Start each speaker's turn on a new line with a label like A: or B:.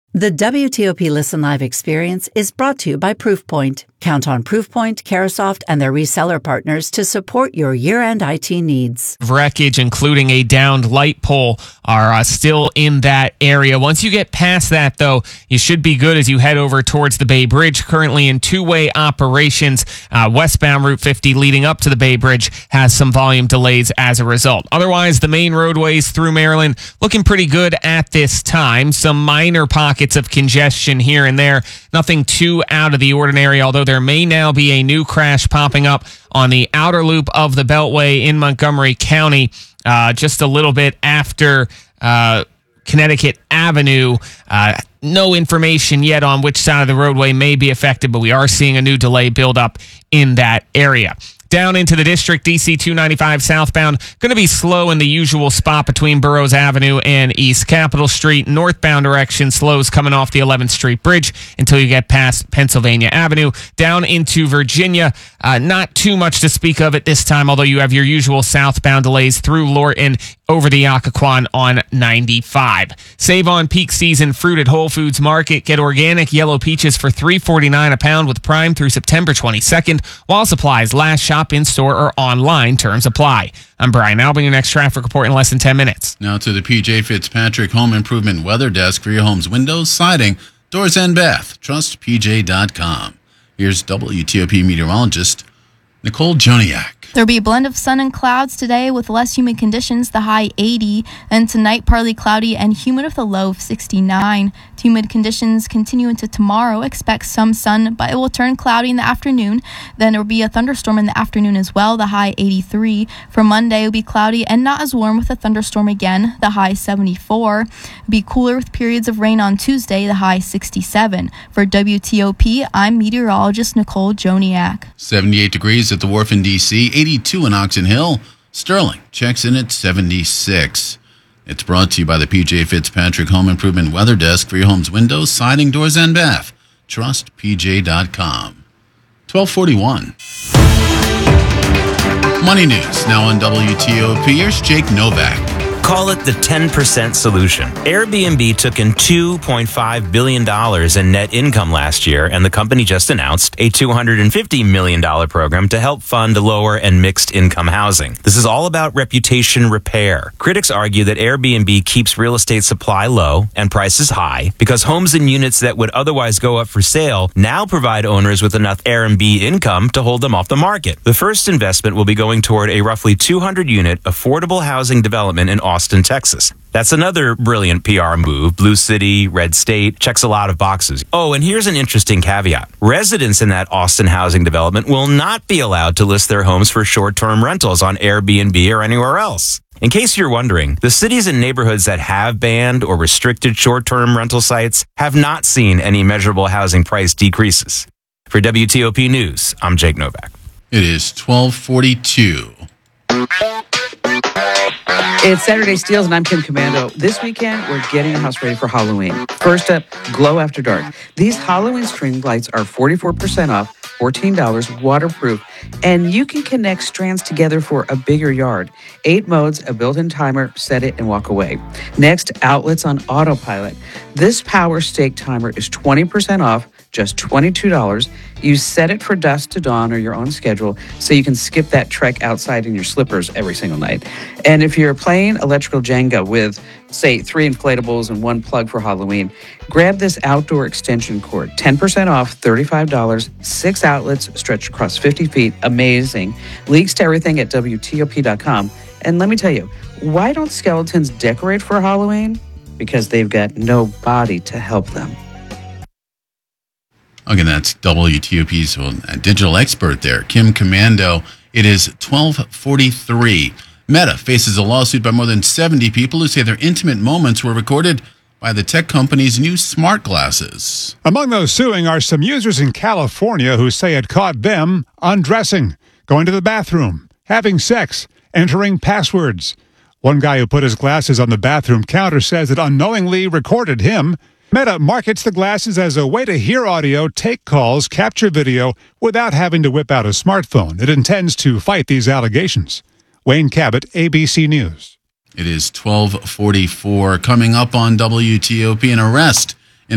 A: The WTOP Listen Live experience is brought to you by Proofpoint. Count on Proofpoint, Carasoft, and their reseller partners to support your year-end IT needs.
B: Wreckage, including a downed light pole, are still in that area. Once you get past that, though, you should be good as you head over towards the Bay Bridge, currently in two-way operations. Westbound Route 50 leading up to the Bay Bridge has some volume delays as a result. Otherwise, the main roadways through Maryland looking pretty good at this time. Some minor pockets of congestion here and there. Nothing too out of the ordinary, although there may now be a new crash popping up on the outer loop of the Beltway in Montgomery County, just a little bit after Connecticut Avenue. No information yet on which side of the roadway may be affected, but we are seeing a new delay build up in that area. Down into the district, DC 295 southbound, going to be slow in the usual spot between Burroughs Avenue and East Capitol Street. Northbound direction slows coming off the 11th Street Bridge until you get past Pennsylvania Avenue. Down into Virginia, not too much to speak of at this time, although you have your usual southbound delays through Lorton over the Occoquan on 95. Save on peak season fruit at Whole Foods Market. Get organic yellow peaches for $3.49 a pound with Prime through September 22nd, while supplies last. Shop in-store or online. Terms apply. I'm Brian Albin, your next traffic report in less than 10 minutes.
C: Now to the P.J. Fitzpatrick Home Improvement Weather Desk for your home's windows, siding, doors, and bath. TrustPJ.com. Here's WTOP meteorologist Nicole Joniak.
D: There'll be a blend of sun and clouds today with less humid conditions, the high 80, and tonight partly cloudy and humid with a low of 69. Humid conditions continue into tomorrow. Expect some sun, but it will turn cloudy in the afternoon. Then there will be a thunderstorm in the afternoon as well, the high 83. For Monday, it will be cloudy and not as warm with a thunderstorm again, the high 74. It'll be cooler with periods of rain on Tuesday, the high 67. For WTOP, I'm meteorologist Nicole Joniak.
C: 78 degrees at the Wharf in D.C., 82 in Oxon Hill. Sterling checks in at 76. It's brought to you by the P.J. Fitzpatrick Home Improvement Weather Desk for your home's windows, siding, doors, and bath. TrustPJ.com. 1241. Money News, now on WTOP. Here's Jake Novak.
E: Call it the 10% solution. Airbnb took in $2.5 billion in net income last year, and the company just announced a $250 million program to help fund lower and mixed income housing. This is all about reputation repair. Critics argue that Airbnb keeps real estate supply low and prices high because homes and units that would otherwise go up for sale now provide owners with enough Airbnb income to hold them off the market. The first investment will be going toward a roughly 200-unit affordable housing development in Austin, Texas. That's another brilliant PR move. Blue City, red state, checks a lot of boxes. Oh, and here's an interesting caveat. Residents in that Austin housing development will not be allowed to list their homes for short-term rentals on Airbnb or anywhere else. In case you're wondering, the cities and neighborhoods that have banned or restricted short-term rental sites have not seen any measurable housing price decreases. For WTOP News, I'm Jake Novak.
C: It is 1242.
F: It's Saturday Steals, and I'm Kim Commando. This weekend, we're getting the house ready for Halloween. First up, Glow After Dark. These Halloween string lights are 44% off, $14, waterproof, and you can connect strands together for a bigger yard. 8 modes, a built-in timer, set it and walk away. Next, outlets on autopilot. This power stake timer is 20% off, just $22. You set it for dusk to dawn or your own schedule so you can skip that trek outside in your slippers every single night. And if you're playing electrical Jenga with, say, 3 inflatables and 1 plug for Halloween, grab this outdoor extension cord. 10% off, $35. 6 outlets stretch across 50 feet. Amazing. Links to everything at WTOP.com. And let me tell you, why don't skeletons decorate for Halloween? Because they've got no body to help them.
C: Again, that's WTOP's digital expert there, Kim Commando. It is 1243. Meta faces a lawsuit by more than 70 people who say their intimate moments were recorded by the tech company's new smart glasses.
G: Among those suing are some users in California who say it caught them undressing, going to the bathroom, having sex, entering passwords. One guy who put his glasses on the bathroom counter says it unknowingly recorded him. Meta markets the glasses as a way to hear audio, take calls, capture video without having to whip out a smartphone. It intends to fight these allegations. Wayne Cabot, ABC News.
C: It is 1244. Coming up on WTOP, an arrest